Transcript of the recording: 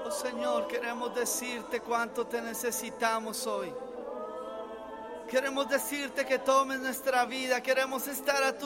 Oh Señor, queremos decirte cuánto te necesitamos hoy. Queremos decirte que tomes nuestra vida. Queremos estar a tus